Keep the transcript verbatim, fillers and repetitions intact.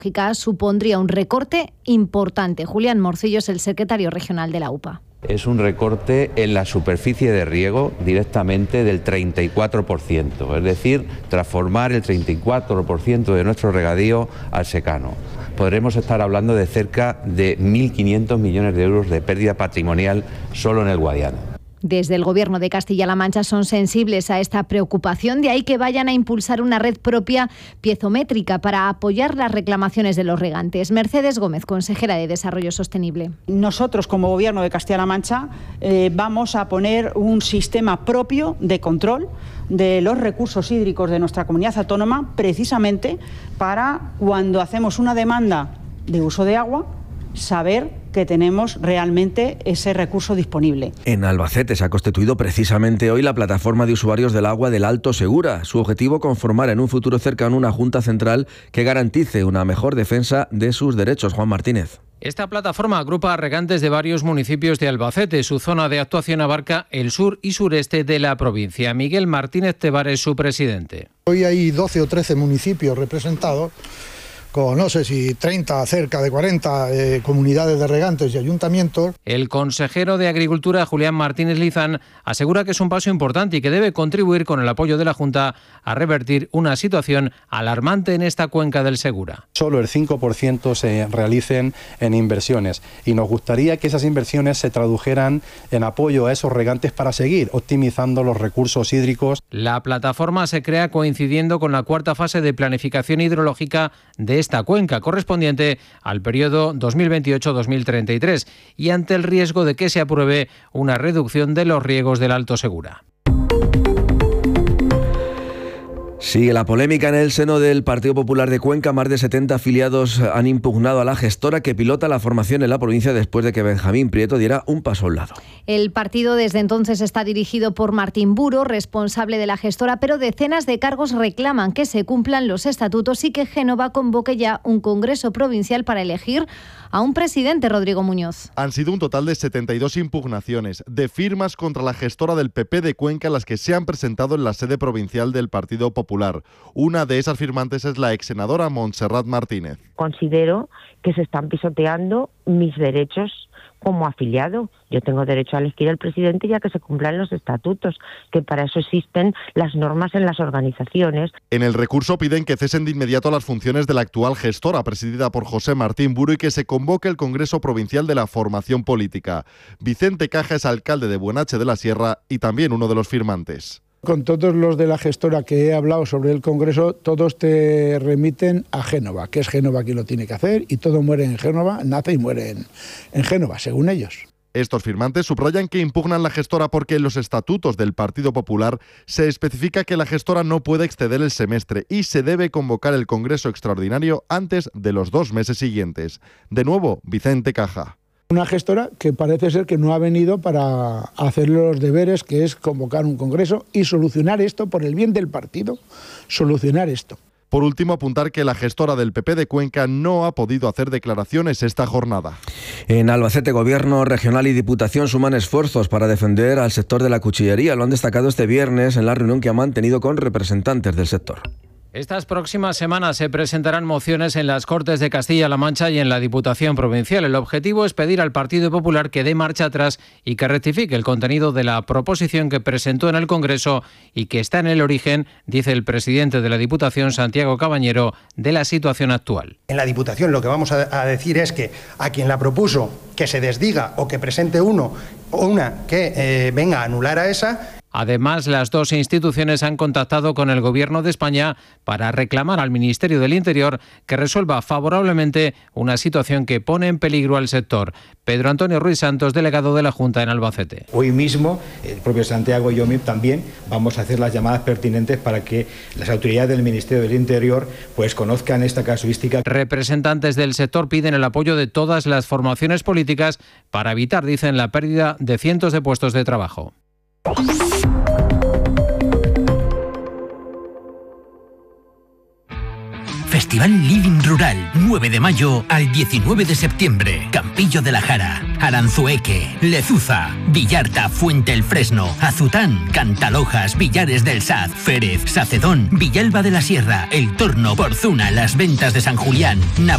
supondría un recorte importante. Julián Morcillo es el secretario regional de la U P A. Es un recorte en la superficie de riego directamente del treinta y cuatro por ciento, es decir, transformar el treinta y cuatro por ciento de nuestro regadío al secano. Podremos estar hablando de cerca de mil quinientos millones de euros de pérdida patrimonial solo en el Guadiana. Desde el Gobierno de Castilla-La Mancha son sensibles a esta preocupación, de ahí que vayan a impulsar una red propia piezométrica para apoyar las reclamaciones de los regantes. Mercedes Gómez, consejera de Desarrollo Sostenible. Nosotros, como Gobierno de Castilla-La Mancha, eh, vamos a poner un sistema propio de control de los recursos hídricos de nuestra comunidad autónoma, precisamente para, cuando hacemos una demanda de uso de agua, saber que tenemos realmente ese recurso disponible. En Albacete se ha constituido precisamente hoy la plataforma de usuarios del agua del Alto Segura. Su objetivo, conformar en un futuro cercano una junta central que garantice una mejor defensa de sus derechos. Juan Martínez. Esta plataforma agrupa a regantes de varios municipios de Albacete. Su zona de actuación abarca el sur y sureste de la provincia. Miguel Martínez Tebar es su presidente. Hoy hay doce o trece municipios representados, con no sé si treinta, cerca de cuarenta eh, comunidades de regantes y ayuntamientos. El consejero de Agricultura, Julián Martínez Lizán, asegura que es un paso importante y que debe contribuir con el apoyo de la Junta a revertir una situación alarmante en esta cuenca del Segura. Solo el cinco por ciento se realicen en inversiones y nos gustaría que esas inversiones se tradujeran en apoyo a esos regantes para seguir optimizando los recursos hídricos. La plataforma se crea coincidiendo con la cuarta fase de planificación hidrológica de esta cuenca, correspondiente al periodo dos mil veintiocho a dos mil treinta y tres, y ante el riesgo de que se apruebe una reducción de los riegos del Alto Segura. Sigue la polémica en el seno del Partido Popular de Cuenca. Más de setenta afiliados han impugnado a la gestora que pilota la formación en la provincia después de que Benjamín Prieto diera un paso a un lado. El partido desde entonces está dirigido por Martín Buro, responsable de la gestora, pero decenas de cargos reclaman que se cumplan los estatutos y que Génova convoque ya un congreso provincial para elegir a un presidente. Rodrigo Muñoz. Han sido un total de setenta y dos impugnaciones de firmas contra la gestora del P P de Cuenca, las que se han presentado en la sede provincial del Partido Popular. Una de esas firmantes es la ex senadora Montserrat Martínez. Considero que se están pisoteando mis derechos como afiliado. Yo tengo derecho a elegir al presidente ya que se cumplan los estatutos, que para eso existen las normas en las organizaciones. En el recurso piden que cesen de inmediato las funciones de la actual gestora, presidida por José Martín Buro, y que se convoque el Congreso Provincial de la Formación Política. Vicente Caja es alcalde de Buenache de la Sierra y también uno de los firmantes. Con todos los de la gestora que he hablado sobre el Congreso, todos te remiten a Génova, que es Génova quien lo tiene que hacer, y todo muere en Génova, nace y muere en, en Génova, según ellos. Estos firmantes subrayan que impugnan la gestora porque en los estatutos del Partido Popular se especifica que la gestora no puede exceder el semestre y se debe convocar el Congreso Extraordinario antes de los dos meses siguientes. De nuevo, Vicente Caja. Una gestora que parece ser que no ha venido para hacer los deberes, que es convocar un congreso y solucionar esto por el bien del partido, solucionar esto. Por último, apuntar que la gestora del P P de Cuenca no ha podido hacer declaraciones esta jornada. En Albacete, Gobierno regional y Diputación suman esfuerzos para defender al sector de la cuchillería. Lo han destacado este viernes en la reunión que han mantenido con representantes del sector. Estas próximas semanas se presentarán mociones en las Cortes de Castilla-La Mancha y en la Diputación Provincial. El objetivo es pedir al Partido Popular que dé marcha atrás y que rectifique el contenido de la proposición que presentó en el Congreso y que está en el origen, dice el presidente de la Diputación, Santiago Cabañero, de la situación actual. En la Diputación lo que vamos a decir es que a quien la propuso que se desdiga o que presente uno o una que eh, venga a anular a esa. Además, las dos instituciones han contactado con el Gobierno de España para reclamar al Ministerio del Interior que resuelva favorablemente una situación que pone en peligro al sector. Pedro Antonio Ruiz Santos, delegado de la Junta en Albacete. Hoy mismo, el propio Santiago y yo también vamos a hacer las llamadas pertinentes para que las autoridades del Ministerio del Interior pues conozcan esta casuística. Representantes del sector piden el apoyo de todas las formaciones políticas para evitar, dicen, la pérdida de cientos de puestos de trabajo. Festival Living Rural, nueve de mayo al diecinueve de septiembre. Campillo de la Jara, Aranzueque, Lezuza, Villarta, Fuente el Fresno, Azután, Cantalojas, Villares del Saz, Férez, Sacedón, Villalba de la Sierra, El Torno, Porzuna, Las Ventas de San Julián, Navarra.